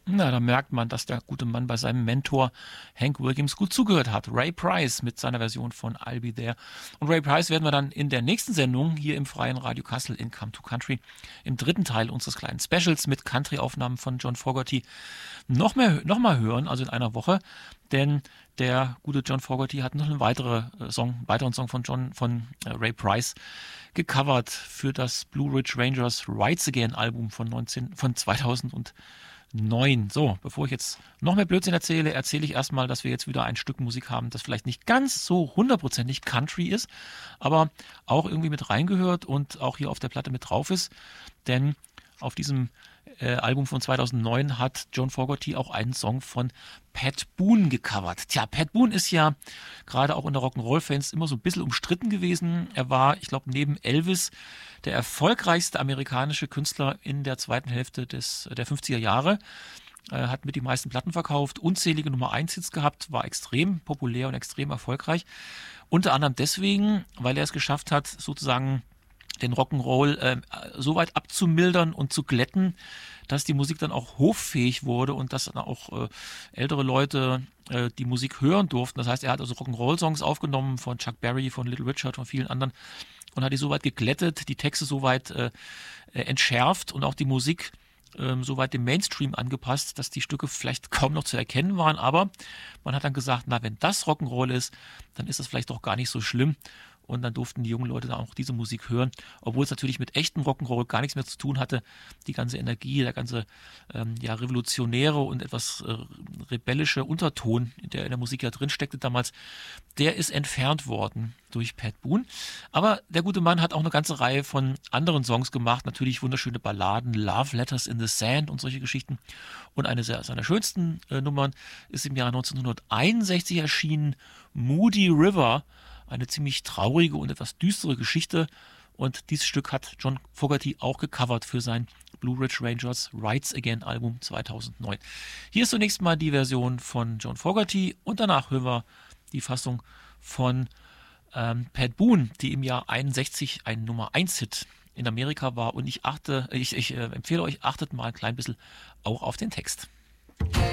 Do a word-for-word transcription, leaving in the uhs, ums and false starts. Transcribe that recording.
Na, da merkt man, dass der gute Mann bei seinem Mentor Hank Williams gut zugehört hat. Ray Price mit seiner Version von I'll Be There. Und Ray Price werden wir dann in der nächsten Sendung hier im Freien Radio Kassel in Come to Country im dritten Teil unseres kleinen Specials mit Country-Aufnahmen von John Fogerty noch mehr, noch mal hören, also in einer Woche. Denn der gute John Fogerty hat noch einen weitere Song, einen weiteren Song von John, von äh, Ray Price gecovert für das Blue Ridge Rangers Rides Again Album von, neunzehn, von zweitausendneun. So, bevor ich jetzt noch mehr Blödsinn erzähle, erzähle ich erstmal, dass wir jetzt wieder ein Stück Musik haben, das vielleicht nicht ganz so hundertprozentig Country ist, aber auch irgendwie mit reingehört und auch hier auf der Platte mit drauf ist. Denn auf diesem äh, Album von zweitausendneun hat John Fogerty auch einen Song von Pat Boone gecovert. Tja, Pat Boone ist ja gerade auch unter Rock'n'Roll-Fans immer so ein bisschen umstritten gewesen. Er war, ich glaube, neben Elvis der erfolgreichste amerikanische Künstler in der zweiten Hälfte des, der fünfziger Jahre. Er hat mit die meisten Platten verkauft, unzählige Nummer eins Hits gehabt, war extrem populär und extrem erfolgreich. Unter anderem deswegen, weil er es geschafft hat, sozusagen den Rock'n'Roll äh, so weit abzumildern und zu glätten, dass die Musik dann auch hoffähig wurde und dass dann auch äh, ältere Leute äh, die Musik hören durften. Das heißt, er hat also Rock'n'Roll-Songs aufgenommen von Chuck Berry, von Little Richard, von vielen anderen und hat die so weit geglättet, die Texte so weit äh, entschärft und auch die Musik äh, so weit dem Mainstream angepasst, dass die Stücke vielleicht kaum noch zu erkennen waren. Aber man hat dann gesagt, na, wenn das Rock'n'Roll ist, dann ist das vielleicht doch gar nicht so schlimm. Und dann durften die jungen Leute dann auch diese Musik hören, obwohl es natürlich mit echtem Rock'n'Roll gar nichts mehr zu tun hatte. Die ganze Energie, der ganze ähm, ja, revolutionäre und etwas äh, rebellische Unterton, der in der Musik ja drin steckte damals, der ist entfernt worden durch Pat Boone. Aber der gute Mann hat auch eine ganze Reihe von anderen Songs gemacht, natürlich wunderschöne Balladen, Love Letters in the Sand und solche Geschichten. Und eine seiner schönsten äh, Nummern ist im Jahr neunzehnhunderteinundsechzig erschienen, Moody River, eine ziemlich traurige und etwas düstere Geschichte. Und dieses Stück hat John Fogerty auch gecovert für sein Blue Ridge Rangers Rides Again Album zweitausendneun. Hier ist zunächst mal die Version von John Fogerty und danach hören wir die Fassung von ähm, Pat Boone, die im Jahr einundsechzig ein Nummer eins Hit in Amerika war. Und ich achte, ich, ich äh, empfehle euch, achtet mal ein klein bisschen auch auf den Text.